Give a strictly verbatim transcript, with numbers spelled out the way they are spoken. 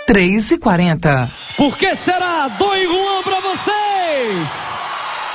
três e quarenta. Por que será? Dom Juan pra vocês!